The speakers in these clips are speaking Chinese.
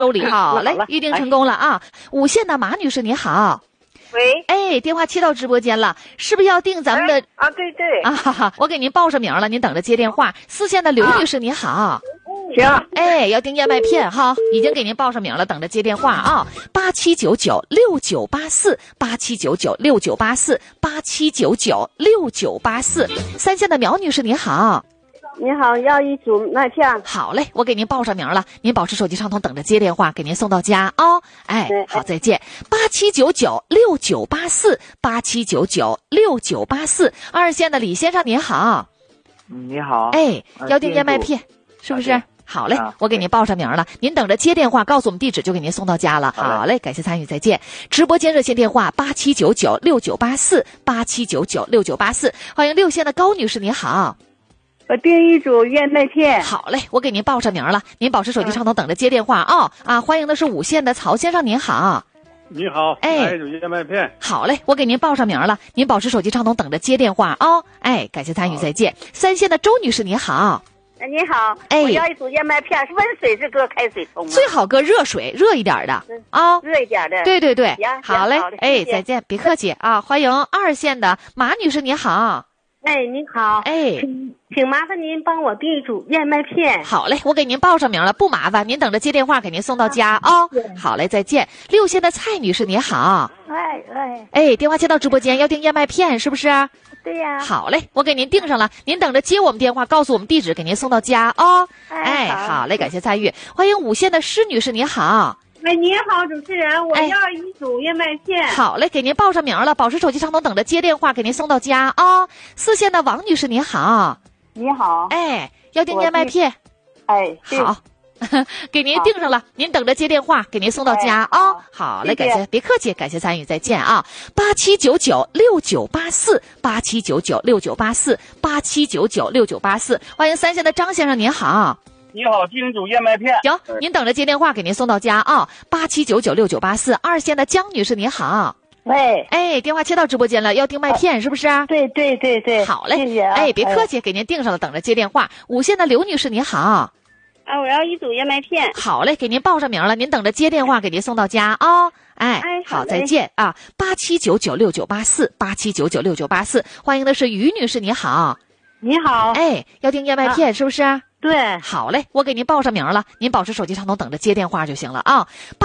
周礼好，来预定成功了啊！5线的马女士你好。 喂， 哎，电话切到直播间了，是不是要订咱们的？ 对对啊哈哈，我给您报上名了，您等着接电话。4线的刘女士你好。 行， 哎，要订燕麦片哈，已经给您报上名了，等着接电话啊！87996984，87996984，87996984。3线的苗女士你好。 你好，要一组麦片。 好嘞，我给您报上名了，您保持手机畅通，等着接电话，给您送到家啊！哎，好，再见。87996984，87996984。2线的李先生您好。 你好。 哎，要订燕麦片，是不是？好嘞，我给您报上名了，您等着接电话，告诉我们地址就给您送到家了。好嘞，感谢参与，再见。直播间热线电话87996984，87996984。欢迎6线的高女士，你好。 我订一组燕麦片。 好嘞，我给您报上名了，您保持手机畅通，等着接电话啊！欢迎的是5线的曹先生，您好。 你好，来一组燕麦片。 好嘞，我给您报上名了，您保持手机畅通，等着接电话啊！哎，感谢参与，再见。3线的周女士，你好。 你好，我要一组燕麦片，是温水是搁开水冲吗？ 最好搁热水，热一点的啊， 热一点的。 对对对，好嘞， 哎， 再见，别客气啊！欢迎2线的马女士，你好。 哎，您好， 哎， 请麻烦您帮我订一组燕麦片。 好嘞，我给您报上名了，不麻烦，您等着接电话给您送到家啊！好嘞，再见。6线的蔡女士，你好。哎，电话接到直播间，要订燕麦片是不是？ 对呀。 好嘞，我给您订上了，您等着接我们电话，告诉我们地址，给您送到家啊！哎，好嘞，感谢参与。欢迎5线的施女士，你好。 哎，你好，主持人，我要一组燕麦片。 好嘞，给您报上名了，保持手机畅通，等着接电话，给您送到家啊！4线的王女士，你好。 你好。 哎，要订燕麦片。 哎， 好。给您订上了，您等着接电话，给您送到家啊！好嘞，感谢，别客气，感谢参与，再见啊！87996984，87996984，87996984。欢迎3线的张先生，您好。 你好，订一组燕麦片。 行，您等着接电话，给您送到家啊！87996984。2线的江女士，您好。 喂， 哎，电话切到直播间了，要订麦片是不是？ 对对对对。 好嘞， 谢谢啊。 哎，别客气，给您订上了，等着接电话。5线的刘女士，你好。 我要一组燕麦片。 好嘞，给您报上名了，您等着接电话，给您送到家啊！哎，好，再见啊！87996984，87996984。欢迎的是于女士，你好。 你好。 哎，要订燕麦片是不是？ 对。 好嘞，我给您报上名了，您保持手机畅通，等着接电话就行了啊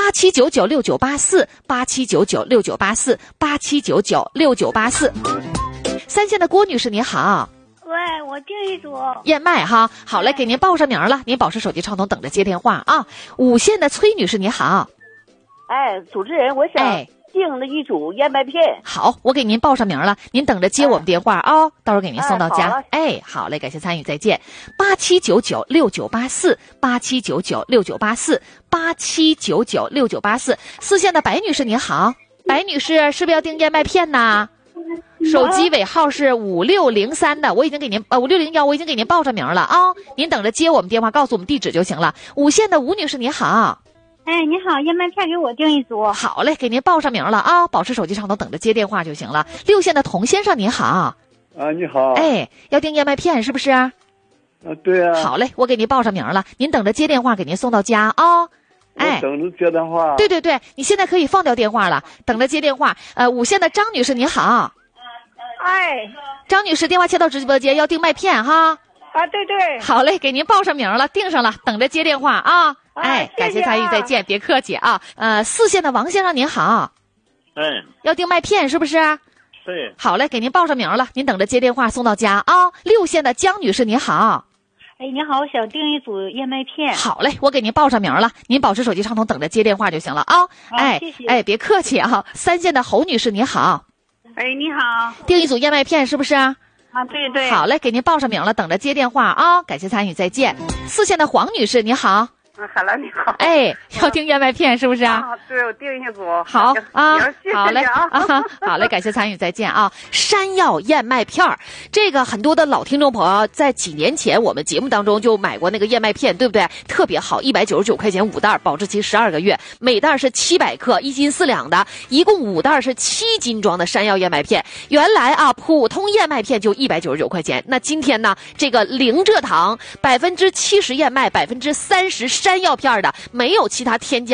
！87996984，87996984，87996984。3线的郭女士，你好。 喂，我订一组燕麦哈，好嘞，给您报上名了，您保持手机畅通，等着接电话啊。5线的崔女士，你好。 哎，主持人，我想订了一组燕麦片。 好，我给您报上名了，您等着接我们电话啊，到时候给您送到家。哎，好嘞，感谢参与，再见。87996984，87996984，87996984。4线的白女士，你好。白女士，是不是要订燕麦片呢？手机尾号是5603的，我已经给您5601，我已经给您报上名了啊！您等着接我们电话，告诉我们地址就行了。5线的吴女士，你好。 哎，你好，燕麦片给我订一组。 好嘞，给您报上名了啊！保持手机畅通，等着接电话就行了。6线的童先生，你好。 你好。 哎，要订燕麦片是不是？ 对啊。 好嘞，我给您报上名了，您等着接电话，给您送到家啊！哎， 等着接电话。 对对对，你现在可以放掉电话了，等着接电话。5线的张女士，你好。 哎， 张女士，电话切到直播间，要订麦片哈。 对对。 好嘞，给您报上名了，订上了，等着接电话啊。哎，感谢参与，再见，别客气啊。4线的王先生您好。要订麦片是不是？ 对。 好嘞，给您报上名了，您等着接电话送到家啊。6线的江女士您好。 哎，你好，我想订一组燕麦片。 好嘞，我给您报上名了，您保持手机畅通，等着接电话就行了啊。哎， 谢谢。 哎，别客气啊。3线的侯女士您好。 哎，你好。 订一组燕麦片是不是？ 对对。 好嘞，给您报上名了，等着接电话啊。感谢参与，再见。4线的黄女士你好。 好了，你好。 哎，要订燕麦片是不是对，我订一组。 好啊， 好嘞啊，好嘞，感谢参与，再见啊！山药燕麦片儿，这个很多的老听众朋友在几年前我们节目当中就买过那个燕麦片，对不对？特别好，199块钱5袋，保质期12个月，每袋是700克，1斤4两的，一共5袋是7斤装的山药燕麦片。原来啊，普通燕麦片就199块钱，那今天呢，这个零蔗糖，70%燕麦，30% 山药片的，没有其他添加。